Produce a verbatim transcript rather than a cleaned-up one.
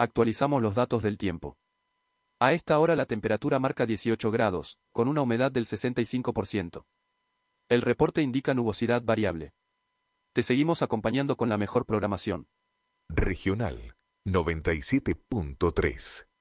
Actualizamos los datos del tiempo. A esta hora la temperatura marca dieciocho grados, con una humedad del sesenta y cinco por ciento. El reporte indica nubosidad variable. Te seguimos acompañando con la mejor programación. Regional noventa y siete punto tres.